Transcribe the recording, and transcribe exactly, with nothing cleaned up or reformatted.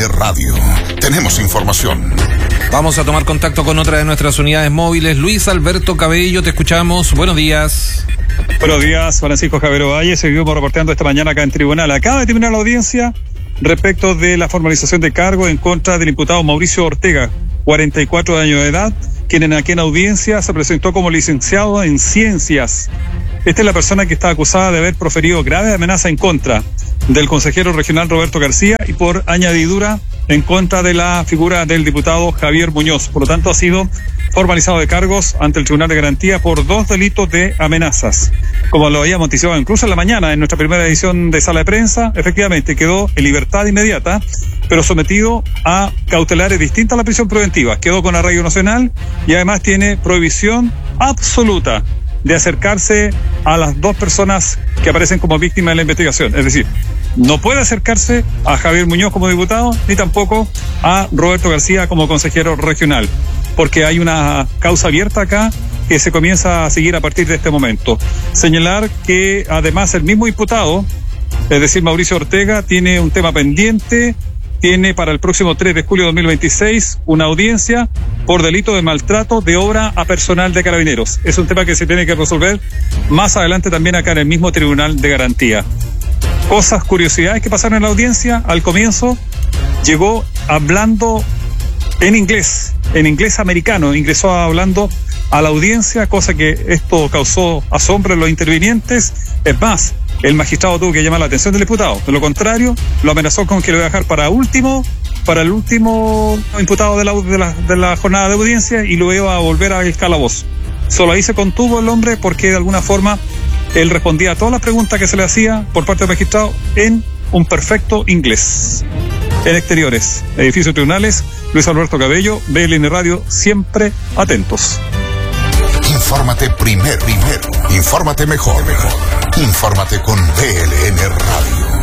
N Radio. Tenemos información. Vamos a tomar contacto con otra de nuestras unidades móviles. Luis Alberto Cabello, te escuchamos. Buenos días. Buenos días, Francisco Javier Valle. Seguimos reporteando esta mañana acá en tribunal. Acaba de terminar la audiencia respecto de la formalización de cargo en contra del imputado Mauricio Ortega, cuarenta y cuatro años de edad, quien en aquella audiencia se presentó como licenciado en ciencias. Esta es la persona que está acusada de haber proferido grave amenaza en contra del consejero regional Roberto García y por añadidura en contra de la figura del diputado Javier Muñoz. Por lo tanto, ha sido formalizado de cargos ante el Tribunal de Garantía por dos delitos de amenazas. Como lo habíamos anticipado incluso en la mañana en nuestra primera edición de Sala de Prensa, efectivamente quedó en libertad inmediata, pero sometido a cautelares distintas a la prisión preventiva. Quedó con arraigo nacional y además tiene prohibición absoluta de acercarse a las dos personas que aparecen como víctimas de la investigación. Es decir, no puede acercarse a Javier Muñoz como diputado, ni tampoco a Roberto García como consejero regional, porque hay una causa abierta acá que se comienza a seguir a partir de este momento. Señalar que además el mismo imputado, es decir, Mauricio Ortega, tiene un tema pendiente. Tiene para el próximo tres de julio de dos mil veintiséis una audiencia por delito de maltrato de obra a personal de Carabineros. Es un tema que se tiene que resolver más adelante también acá en el mismo Tribunal de Garantía. Cosas, curiosidades que pasaron en la audiencia. Al comienzo llegó hablando en inglés, en inglés americano, ingresó hablando a la audiencia, cosa que esto causó asombro en los intervinientes. Es más, el magistrado tuvo que llamar la atención del diputado. De lo contrario, lo amenazó con que lo iba a dejar para último, para el último imputado de la, de la, de la jornada de audiencia y lo iba a volver al calabozo. Solo ahí se contuvo el hombre porque de alguna forma él respondía a todas las preguntas que se le hacía por parte del magistrado en un perfecto inglés. En exteriores, edificios tribunales, Luis Alberto Cabello, B L N Radio, siempre atentos. Infórmate primero, primero. Infórmate mejor, mejor. Infórmate con B L N Radio.